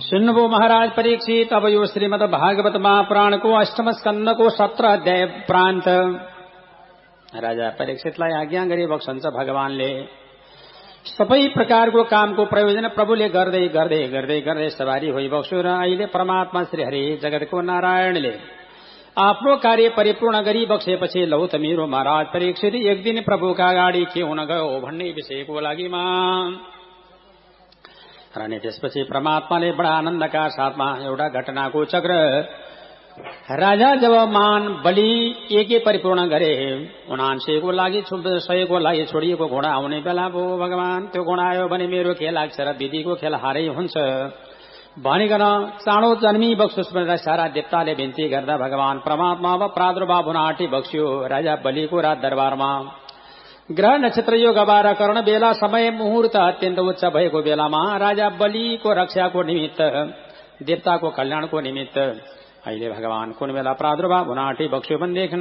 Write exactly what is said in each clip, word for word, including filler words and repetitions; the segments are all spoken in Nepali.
सुन्नुभो महाराज परीक्षित, अब यो श्रीमद् भागवत महापुराणको अष्टम स्कन्धको सत्र अध्याय प्रान्त। राजा परीक्षितलाई आज्ञा गरी बक्सन्छ भगवानले। सबै प्रकारको कामको प्रयोजन प्रभुले गर्दै गर्दै गर्दै गर्दै सवारी होइबक्छु र अहिले परमात्मा श्री हरि जगतको नारायणले आफ्नो कार्य परिपूर्ण गरी बक्सेपछि लौ त मेरो महाराज परीक्षित एक दिन प्रभुका अगाडि के हुन गयो भन्ने विषयको लागिमा र त्यसपछि परमात्माले बडा आनन्दका साथमा एउटा घटनाको चक्र राजा जब मान बलि एके परिपूर्ण गरे उनान्सेको लागि सयको लागि छोडिएको घोडा आउने बेला भो भगवान त्यो घोडा आयो भने मेरो खेल लाग्छ र विधिको खेल हारै हुन्छ भनिकन चाँडो जन्मी बक्सोस् भनेर सारा देवताले बिन्ती गर्दा भगवान परमात्मा अब प्रादुर्भाव हुन आँटी बक्स्यो राजा बलिको राज दरबारमा। ग्रह नक्षत्र योग बाह्र कर्ण बेला समय मुहूर्त अत्यन्त उच्च भएको बेलामा राजा बलिको रक्षाको निमित्त देवताको कल्याणको निमित्त अहिले भगवान कुन बेला प्रादुर्भाव हुन आँटी बक्स्यो भनेदेखि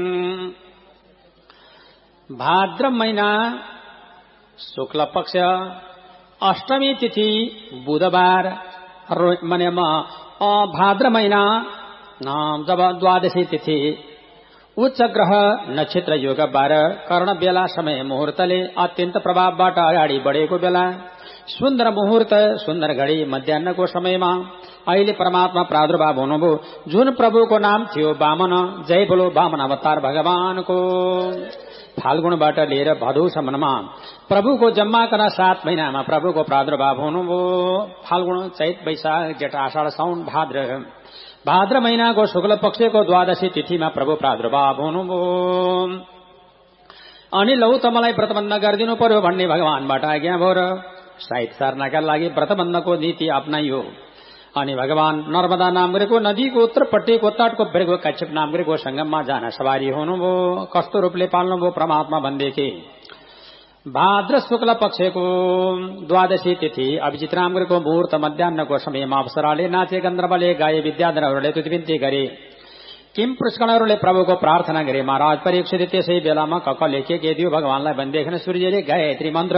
भाद्र महिना शुक्ल पक्ष अष्टमी तिथि बुधबार मने भाद्र महिना जब द्वादशी तिथि उच्च ग्रह नक्षत्र योग बाह्र कर्ण बेला समय मुहूर्तले अत्यन्त प्रभावबाट अगाडि बढेको बेला सुन्दर मुहूर्त सुन्दर घडी मध्याहको समयमा अहिले परमात्मा प्रादुर्भाव हुनुभयो। जुन प्रभुको नाम थियो वामन, जय बोलो वामन अवतार भगवानको। फाल्गुनबाट लिएर भदौसम्ममा प्रभुको जम्माकन सात महिनामा प्रभुको प्रादुर्भाव हुनुभयो। फाल्गुन चैत वैशाख जेठ आषाढ साउन भाद्र भाद्र महिनाको शुक्ल पक्षको द्वादशी तिथिमा प्रभु प्रादुर्भाव हुनुभयो। अनि लौ त मलाई व्रतबन्ध गरिदिनु पर्यो भन्ने भगवानबाट आज्ञा भयो र साहित्य सार्नका लागि व्रतबन्धको नीति अप्नाइयो। अनि भगवान नर्मदा नामको नदीको उत्तरपट्टिको तटको वृगको कच्छप नामको संगममा जान सवारी हुनुभयो। कस्तो रूपले पाल्नुभयो परमात्मा भन्देखि भाद्र शुक्ल पक्षको द्वादशी तिथि अभिजित नामको मुहूर्त मध्याहको समयमा अप्सराले नाचे गन्धर्वले गाए विद्याधरहरूले तुतिबिन्ती गरे किम पुष्कणहरूले प्रभुको प्रार्थना गरे। महाराज परीक्षित त्यसै बेलामा ककले के के दियो भगवानलाई भन्देखि सूर्यले गायत्री मन्त्र,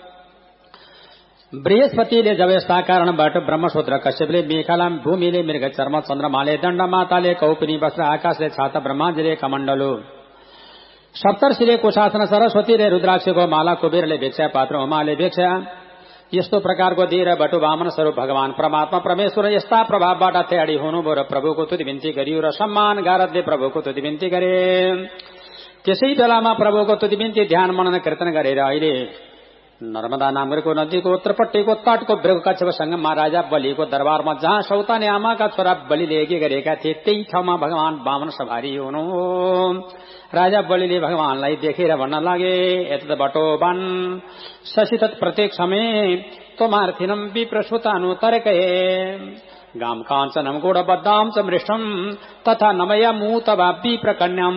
बृहस्पतिले जब यस्ता कारणबाट ब्रह्मसूत्र, कश्यपले मेखलाम, भूमिले मृग चर्म, चन्द्रमाले दण्ड, माताले कौपिनी वस्त्र, आकाशले छाता, ब्रह्माजीले कमण्डलो, सप्तर्षिले कुशासन, सरस्वतीले रुद्राक्षको माला, कुबेरले भिक्षा पात्र, उमाले भिक्षा, यस्तो प्रकारको दिएर बटु वामन स्वरूप भगवान परमात्मा परमेश्वर यस्ता प्रभावबाट तयारी हुनुभयो र प्रभुको तुति बिन्ती गरियो र सम्मान गारतले प्रभुको तुति बिन्ती गरे। त्यसै बेलामा प्रभुको तुति बिन्ती ध्यान मनन कीर्तन गरेर अहिले नर्मदा नामको नदीको उत्तरपट्टिको तटको वृग कच्छप संगममा राजा बलिको दरबारमा जहाँ सौताने आमाका छोरा बलिले यज्ञ गरेका थिए त्यही ठाउँमा भगवान वामन सवारी हुनु। राजा बलिले भगवानलाई देखेर भन्न लागे एतद बटोबन शशितत् प्रत्येक समय तोमार्थिनम विप्रसुतानु तरके गाम काञ्चनम गुडबद्धाम च मृष्टम तथा नमया मूतवा विप्रकन्यम।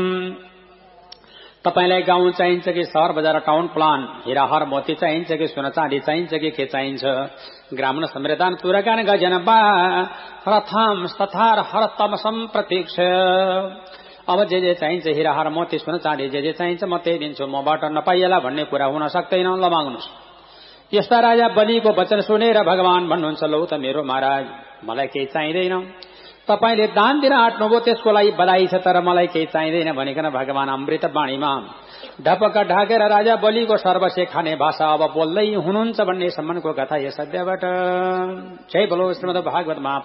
तपाईलाई गाउँ चाहिन्छ कि शहर बजार टाउन प्लान, हिराहर मोती चाहिन्छ कि सोना चाँदी चाहिन्छ कि के चाहिन्छ, ग्रामीण समृद्धान तुरकान गजन बा रथम तथा हर तमसम प्रतीक्ष। अब जे जे चाहिन्छ हिराहर मोती सोना चाँदी जे जे चाहिन्छ म त्यही दिन्छु, मबाट नपाइएला भन्ने कुरा हुन सक्दैन, ल माग्नुहोस्। यस्ता राजा बलिको वचन सुनेर भगवान भन्नुहुन्छ लौ त मेरो महाराज मलाई केही चाहिँदैन, तपाईले दान दिन आँट्नुभयो त्यसको लागि बधाई छ, तर मलाई केही चाहिँदैन भनिकन भगवान अमृत वाणीमा ढपक ढाकेर राजा बलिको सर्वस्व खाने भाषा अब बोल्दै हुनुहुन्छ भन्ने सम्मको कथा यस अध्यायबाट। जय बोलो श्रीमद् भागवत